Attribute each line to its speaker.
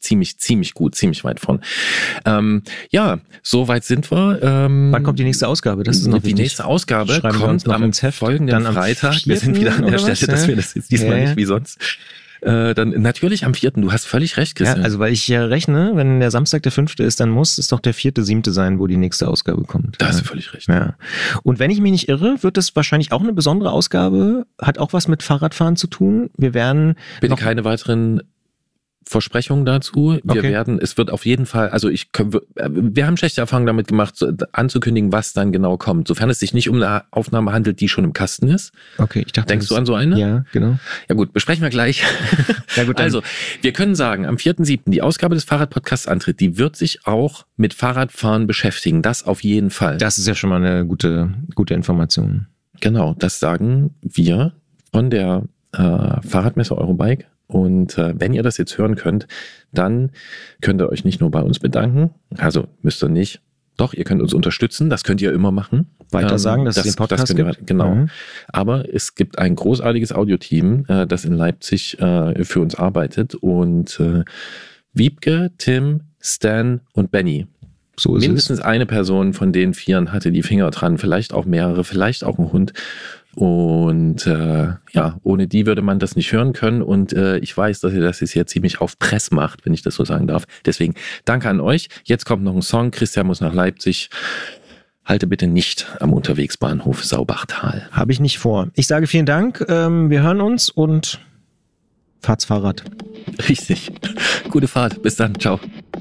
Speaker 1: ziemlich gut, ziemlich weit vorn. Ja, so weit sind wir.
Speaker 2: Wann kommt die nächste Ausgabe? Das ist noch
Speaker 1: die nächste Ausgabe kommt
Speaker 2: noch
Speaker 1: am
Speaker 2: ins Heft.
Speaker 1: folgenden
Speaker 2: Dann am
Speaker 1: Freitag.
Speaker 2: 4.
Speaker 1: Wir sind wieder an der Stelle, dass wir das jetzt diesmal
Speaker 2: Ja.
Speaker 1: nicht wie sonst. Dann natürlich am 4. Du hast völlig recht, Christian.
Speaker 2: Ja, also weil ich ja rechne, wenn der Samstag der 5. ist, dann muss es doch der 4., 7. sein, wo die nächste Ausgabe kommt.
Speaker 1: Da hast du völlig recht.
Speaker 2: Ja. Und wenn ich mich nicht irre, wird es wahrscheinlich auch eine besondere Ausgabe, hat auch was mit Fahrradfahren zu tun. Wir werden
Speaker 1: Bitte keine weiteren Versprechungen dazu.
Speaker 2: Okay.
Speaker 1: Es wird auf jeden Fall, also wir haben schlechte Erfahrungen damit gemacht, anzukündigen, was dann genau kommt. Sofern es sich nicht um eine Aufnahme handelt, die schon im Kasten ist.
Speaker 2: Okay, ich dachte.
Speaker 1: Denkst du an so eine?
Speaker 2: Ja, genau.
Speaker 1: Ja gut, besprechen wir gleich.
Speaker 2: Ja, gut, dann.
Speaker 1: Also, wir können sagen, am 4.7. die Ausgabe des Fahrradpodcasts antritt, die wird sich auch mit Fahrradfahren beschäftigen. Das auf jeden Fall.
Speaker 2: Das ist ja schon mal eine gute Information.
Speaker 1: Genau, das sagen wir von der Fahrradmesse Eurobike. Und wenn ihr das jetzt hören könnt, dann könnt ihr euch nicht nur bei uns bedanken, also müsst ihr nicht, doch, ihr könnt uns unterstützen, das könnt ihr immer machen.
Speaker 2: Weiter sagen, dass es den Podcast gibt.
Speaker 1: Genau.
Speaker 2: Mhm.
Speaker 1: Aber es gibt ein großartiges Audioteam, das in Leipzig für uns arbeitet und Wiebke, Tim, Stan und Benny.
Speaker 2: So ist
Speaker 1: Mindestens eine Person von den 4 hatte die Finger dran, vielleicht auch mehrere, vielleicht auch ein Hund. Und ja, ohne die würde man das nicht hören können. Und ich weiß, dass ihr das jetzt hier ziemlich auf Press macht, wenn ich das so sagen darf. Deswegen danke an euch. Jetzt kommt noch ein Song. Christian muss nach Leipzig. Halte bitte nicht am Unterwegsbahnhof Saubachtal.
Speaker 2: Habe ich nicht vor. Ich sage vielen Dank. Wir hören uns und fahrt's Fahrrad.
Speaker 1: Richtig. Gute Fahrt. Bis dann. Ciao.